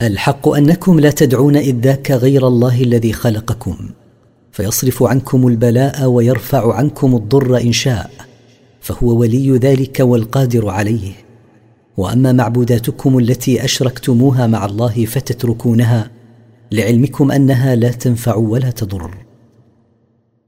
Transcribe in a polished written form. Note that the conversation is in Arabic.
الحق أنكم لا تدعون إذ ذاك غير الله الذي خلقكم فيصرف عنكم البلاء ويرفع عنكم الضر إن شاء، فهو ولي ذلك والقادر عليه. وأما معبوداتكم التي أشركتموها مع الله فتتركونها لعلمكم أنها لا تنفع ولا تضر.